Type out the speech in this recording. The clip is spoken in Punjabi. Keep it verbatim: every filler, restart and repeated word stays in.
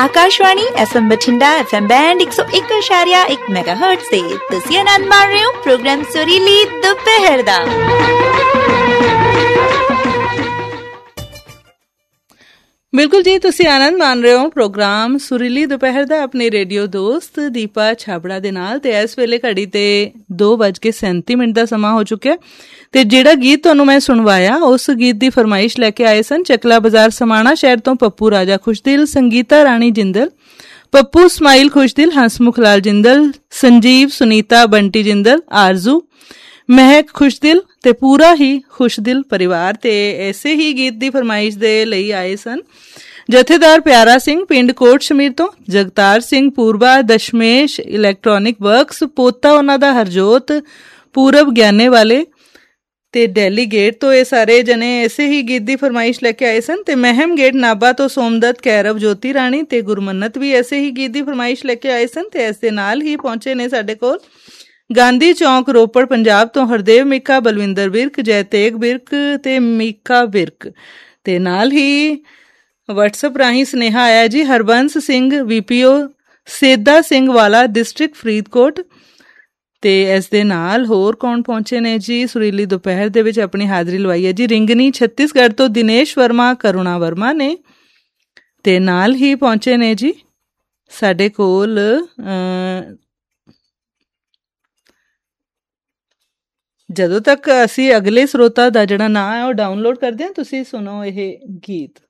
Akashvani F M Bathinda F M band ਇੱਕ ਸੌ ਇੱਕ ਇਸ਼ਾਰਿਆ ਇੱਕ ਮੈਗਾਹਰਟਜ਼ ਤੇ ਤੁਸੀਂ ਆਨੰਦ ਮਾਣ ਰਹੇ ਹੋ ਪ੍ਰੋਗਰਾਮ ਸੁਰੀਲੀ ਦੁਪਹਿਰ ਦਾ। ਬਿਲਕੁਲ ਜੀ, ਤੁਸੀਂ ਆਨੰਦ ਮਾਣ ਰਹੇ ਹੋ ਪ੍ਰੋਗਰਾਮ ਸੁਰੀਲੀ ਦੁਪਹਿਰ ਦਾ ਆਪਣੇ ਰੇਡੀਓ ਦੋਸਤ ਦੀਪਾ ਛਾਬੜਾ ਦੇ ਨਾਲ। ਤੇ ਇਸ ਵੇਲੇ ਘੜੀ ਤੇ ਦੋ ਵੱਜ ਕੇ ਸੈਂਤੀ ਮਿੰਟ ਦਾ ਸਮਾਂ ਹੋ ਚੁੱਕਿਆ ਤੇ ਜਿਹੜਾ ਗੀਤ ਤੁਹਾਨੂੰ ਮੈਂ ਸੁਣਵਾਇਆ ਉਸ ਗੀਤ ਦੀ ਫਰਮਾਇਸ਼ ਲੈ ਕੇ ਆਏ ਸਨ ਚਕਲਾ ਬਾਜ਼ਾਰ ਸਮਾਣਾ ਸ਼ਹਿਰ ਤੋਂ ਪੱਪੂ ਰਾਜਾ ਖੁਸ਼ਦਿਲ, ਸੰਗੀਤਾ ਰਾਣੀ ਜਿੰਦਲ, ਪੱਪੂ ਸਮਾਈਲ ਖੁਸ਼ਦਿਲ, ਹੰਸਮੁਖ ਲਾਲ ਜਿੰਦਲ, ਸੰਜੀਵ, ਸੁਨੀਤਾ, ਬੰਟੀ ਜਿੰਦਲ, ਆਰਜ਼ੂ, ਮਹਿਕ ਖੁਸ਼ਦਿਲ ਤੇ ਪੂਰਾ ਹੀ ਖੁਸ਼ਦਿਲ ਪਰਿਵਾਰ। ਤੇ ਐਸੇ ਹੀ ਗੀਤ ਦੀ ਫਰਮਾਇਸ਼ ਦੇ ਲਈ ਆਏ ਸਨ ਜਥੇਦਾਰ ਪਿਆਰਾ ਸਿੰਘ ਪਿੰਡ ਕੋਟ ਸ਼ਮੀਰ ਤੋਂ, ਜਗਤਾਰ ਸਿੰਘ ਪੂਰਬਾ, ਦਸ਼ਮੇਸ਼ ਇਲੈਕਟ੍ਰੋਨਿਕ ਵਰਕਸ, ਪੋਤਾ ਉਹਨਾਂ ਦਾ ਹਰਜੋਤ, ਪੂਰਬ ਗਿਆਨੇ ਵਾਲੇ ਤੇ ਦਿੱਲੀ ਗੇਟ ਤੋਂ। ਇਹ ਸਾਰੇ ਜਣੇ ਐਸੇ ਹੀ ਗੀਤ ਦੀ ਫਰਮਾਇਸ਼ ਲੈ ਕੇ ਆਏ ਸਨ। ਤੇ ਮਹਿਮ ਗੇਟ ਨਾਭਾ ਤੋਂ ਸੋਮਦੱਤ, ਕੈਰਵ, ਜੋਤੀ ਰਾਣੀ ਤੇ ਗੁਰਮੰਨਤ ਵੀ ਐਸੇ ਹੀ ਗੀਤ ਦੀ ਫਰਮਾਇਸ਼ ਲੈ ਕੇ ਆਏ ਸਨ। ਤੇ ਇਸ ਦੇ ਨਾਲ ਹੀ ਪਹੁੰਚੇ ਨੇ ਸਾਡੇ ਕੋਲ ਗਾਂਧੀ ਚੌਂਕ ਰੋਪੜ ਪੰਜਾਬ ਤੋਂ ਹਰਦੇਵ ਮਿੱਕਾ, ਬਲਵਿੰਦਰ ਵਿਰਕ, ਜੈਤੇਗ ਵਿਰਕ ਤੇ ਮੀਕਾ ਵਿਰਕ। ਤੇ ਨਾਲ ਹੀ ਵਟਸਐਪ ਰਾਹੀਂ ਸੁਨੇਹਾ ਆਇਆ ਜੀ ਹਰਬੰਸ ਸਿੰਘ ਵੀਪੀਓ ਸੇਦਾ ਸਿੰਘ ਵਾਲਾ ਡਿਸਟ੍ਰਿਕਟ ਫਰੀਦਕੋਟ। ਤੇ ਇਸ ਦੇ ਨਾਲ ਹੋਰ ਕੌਣ ਪਹੁੰਚੇ ਨੇ ਜੀ ਸੁਰੀਲੀ ਦੁਪਹਿਰ ਦੇ ਵਿੱਚ ਆਪਣੀ ਹਾਜ਼ਰੀ ਲਵਾਈ ਹੈ ਜੀ ਰਿੰਗਨੀ ਛੱਤੀਸਗੜ੍ਹ ਤੋਂ ਦਿਨੇਸ਼ ਵਰਮਾ, ਕਰੁਣਾ ਵਰਮਾ ਨੇ। ਤੇ ਨਾਲ ਹੀ ਪਹੁੰਚੇ ਨੇ ਜੀ ਸਾਡੇ ਕੋਲ ਜਦੋਂ ਤੱਕ ਅਸੀਂ ਅਗਲੇ ਸਰੋਤਾ ਦਾ ਜਿਹੜਾ ਨਾਂ ਹੈ ਉਹ ਡਾਊਨਲੋਡ ਕਰਦੇ ਹਾਂ, ਤੁਸੀਂ ਸੁਣੋ ਇਹ ਗੀਤ।